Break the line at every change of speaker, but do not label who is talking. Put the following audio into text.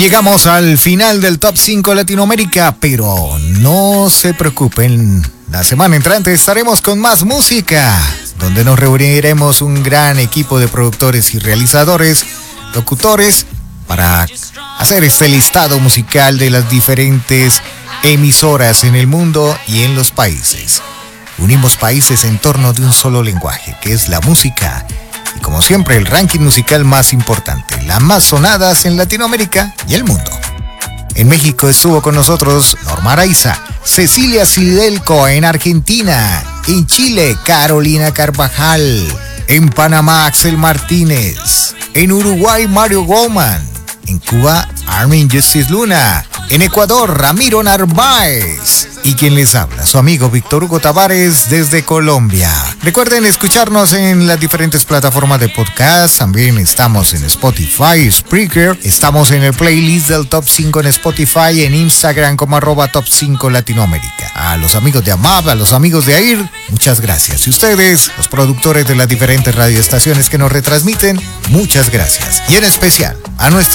Llegamos al final del Top 5 Latinoamérica, pero no se preocupen, la semana entrante estaremos con más música, donde nos reuniremos un gran equipo de productores y realizadores, locutores, para hacer este listado musical de las diferentes emisoras en el mundo y en los países. Unimos países en torno de un solo lenguaje, que es la música. Y como siempre, el ranking musical más importante, las más sonadas en Latinoamérica y el mundo. En México estuvo con nosotros Norma Araiza, Cecilia Cidelco en Argentina, en Chile Carolina Carvajal, en Panamá Axel Martínez, en Uruguay Mario Goldman, en Cuba Armin Justice Luna, en Ecuador Ramiro Narváez y quien les habla, su amigo Víctor Hugo Tavares desde Colombia. Recuerden escucharnos en las diferentes plataformas de podcast, también estamos en Spotify, Spreaker, estamos en el playlist del Top 5 en Spotify, en Instagram como @Top 5 Latinoamérica. A los amigos de AMAP, a los amigos de AIR, muchas gracias. Y ustedes, los productores de las diferentes radioestaciones que nos retransmiten, muchas gracias. Y en especial a nuestros